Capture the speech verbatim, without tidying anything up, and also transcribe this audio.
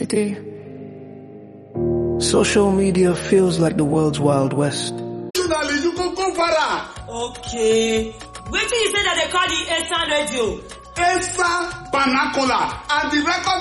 city. Social media feels like the world's Wild West. You go go far. Okay. Wait till you say that they call the Eastern Radio. Eastern Vernacular and the record